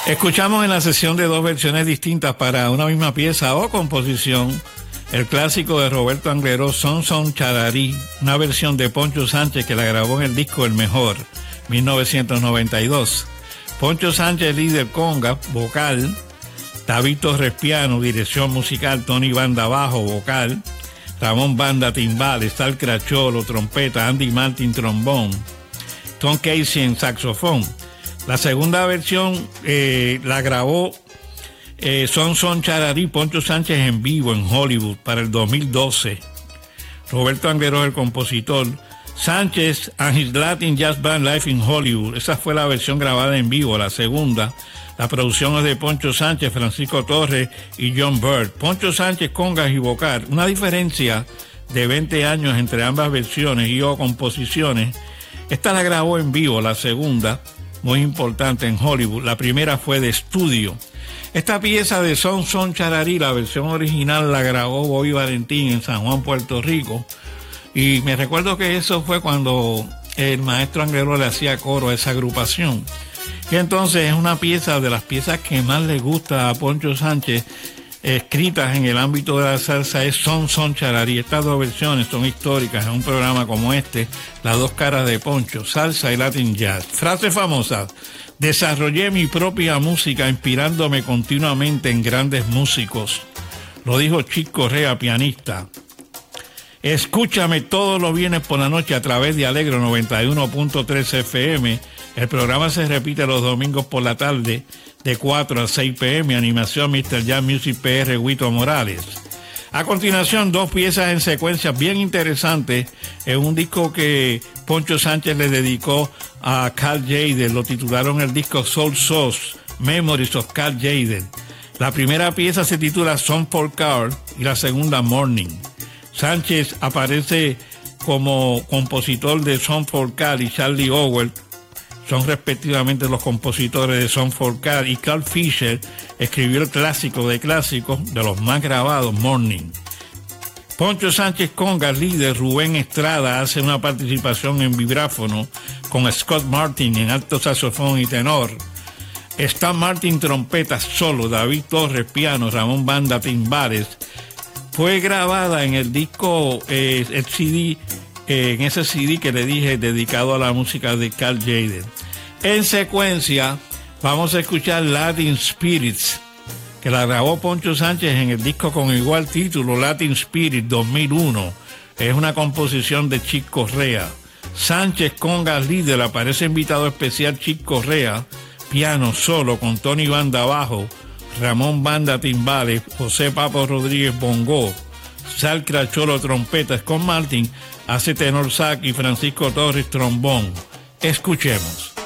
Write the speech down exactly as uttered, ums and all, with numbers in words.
Escuchamos en la sesión de dos versiones distintas para una misma pieza o composición el clásico de Roberto Angleró, Son Son Chararí, una versión de Poncho Sánchez que la grabó en el disco El Mejor, mil novecientos noventa y dos. Poncho Sánchez, líder conga, vocal, David Torres piano, dirección musical, Tony Banda bajo, vocal, Ramón Banda timbales, Sal Cracholo, trompeta, Andy Martin trombón, Tom Casey en saxofón. La segunda versión eh, la grabó eh, Son Son Chararí, Poncho Sánchez en vivo en Hollywood para el dos mil doce. Roberto Angleró el compositor. Sánchez and his Latin Jazz Band Live in Hollywood. Esa fue la versión grabada en vivo, la segunda. La producción es de Poncho Sánchez, Francisco Torres y John Bird. Poncho Sánchez, congas y vocal. Una diferencia de veinte años entre ambas versiones y o composiciones. Esta la grabó en vivo, la segunda, muy importante en Hollywood. La primera fue de estudio. Esta pieza de Son Son Chararí, la versión original la grabó Bobby Valentín en San Juan, Puerto Rico. Y me recuerdo que eso fue cuando el maestro Angleró le hacía coro a esa agrupación. Y entonces es una pieza de las piezas que más le gusta a Poncho Sánchez, escritas en el ámbito de la salsa, es Son Son Chararí. Estas dos versiones son históricas en un programa como este, Las dos caras de Poncho, salsa y Latin jazz. Frase famosa: desarrollé mi propia música inspirándome continuamente en grandes músicos. Lo dijo Chick Corea, pianista. Escúchame todos los viernes por la noche a través de Alegro noventa y uno punto tres F M. El programa se repite los domingos por la tarde de cuatro a seis p m Animación mister Jazz Music P R, Huito Morales. A continuación, dos piezas en secuencia bien interesantes en un disco que Poncho Sánchez le dedicó a Carl Jaden. Lo titularon el disco Soul Sauce, Memories of Carl Jaden. La primera pieza se titula Song for Carl y la segunda Morning. Sánchez aparece como compositor de Song for Carl y Charlie Howell son respectivamente los compositores de Song for Carl, y Carl Fisher escribió el clásico de clásicos de los más grabados, Morning. Poncho Sánchez congas, líder. Rubén Estrada hace una participación en vibráfono con Scott Martin en alto saxofón y tenor. Stan Martin trompeta solo, David Torres piano, Ramón Banda timbales. Fue grabada en el disco, eh, el C D, eh, en ese C D que le dije, dedicado a la música de Carl Jaden. En secuencia, vamos a escuchar Latin Spirits, que la grabó Poncho Sánchez en el disco con igual título, Latin Spirit dos mil uno. Es una composición de Chick Corea. Sánchez congas, líder. Aparece invitado especial Chick Corea, piano solo con Tony Banda bajo, Ramón Banda timbales, José Papo Rodríguez bongo, Sal Cracholo trompeta, Scott Martin hace tenor sax y Francisco Torres trombón. Escuchemos.